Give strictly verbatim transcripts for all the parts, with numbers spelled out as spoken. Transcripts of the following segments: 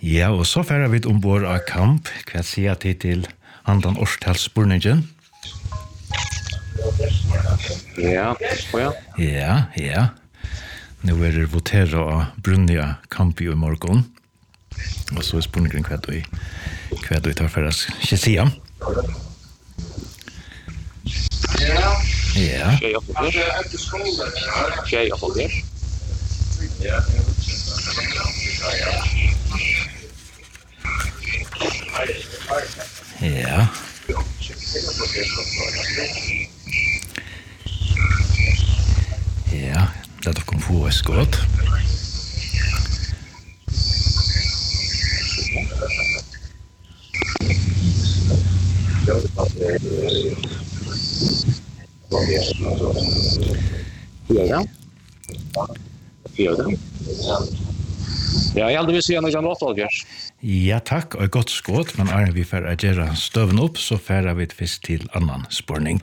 Ja, og så færer vi ombord av kamp. Hva sier jeg til andan årstalsspurningen? Ja, og ja. Ja, ja. Nå er det voteret av Brunnia kamp i morgen. Og så er spurningen hva du, hva du tar for å ikke si ham. Ja. Tjej och folker. Tjej och folker. Ja. Ja. Ja, det er kom på oss godt. Ja. Ja. Ja, jeg aldri vil si noe om åttalfjerds. Ja, takk, og godt skått, men er vi for å gjøre støven opp, så færer vi først til annan spurning.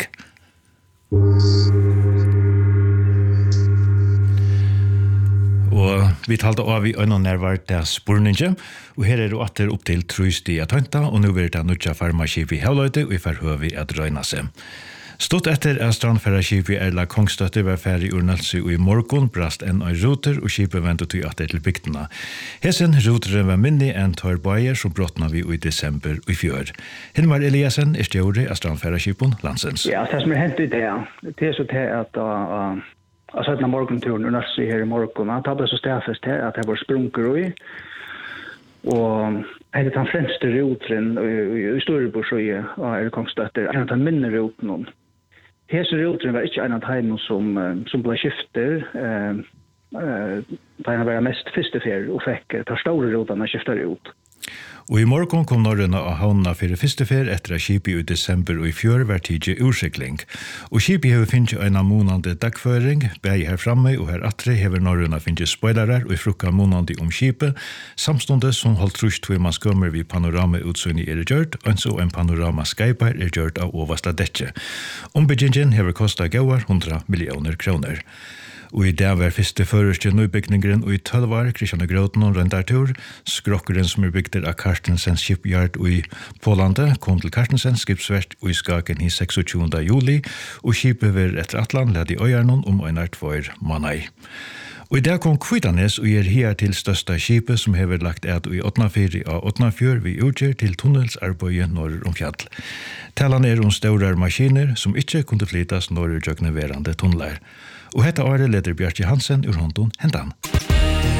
Og vi talte av i øynene nærvart til spurningen, og her er det atter opp til trøysti av tøynta, og nå vil det nødja farmaskip i Havløyde, og vi får høve at røyna seg. Stått etter at strandfærerskipet Erla Kongstøtte var ferdig ur Nølse og i morgen brast en av ruter og skipet ventet til atter til bygdene. Hesen ruteren var minnig enn tar bøyer som brottna vi i desember og i fjør. Hilmar Eliasen er stjåre av strandfærerskipen Landsens. Ja, det som er hentet i det, det er så til at uh, uh, søttene morgenturen ur Nølse her i morgen, at det ble så stedfest her at det var sprunker og i, og det er den fremste ruteren i Storebors og i Erla Kongstøtte, en av den minne ruteren. Hese ruteren var ikke en av heimen som, som ble skifter. Eh, eh, det var mest førstefer og fikk ta store ruterne skifter ut. Og i morgen kom Norrøna av havna for førstefer etter at skipet i desember og i fjør var tidlig ursikling. Og skipet har finnet en av månande dagføring, begge her framme og her atre har Norrøna finnet spoilerer og frukka månande om skipet, samstundet som holdt trusht hvor man skummer vid panorama-utsynning er gjørt, og så en panorama-skyper er gjørt av oversta dekje. Ombyggingen har kostet gauar hundra millioner kroner. Og i det var første førerste nøybyggningen og i tølvar, Kristian Gråten og Rendartur, skrokkeren som er bygd av Karstensens Shipyard i Pålandet, kom til Karstensens skipsvert og i Skagen i tjueseks juli, og skipet var etter Atlant led i Øyarnon om øynar tvær måneder. Og i dag kom Kvitanes og er her til største skipet som hever lagt et i åttnafire av åttnafjør vi utgjør til tunnelsarbeidet norr om fjall. Talan er om større maskiner som ikke kunne flytas norr jøgne verande tunneler. Og hetta året leder Bjarki Hansen ur Hondon hendan.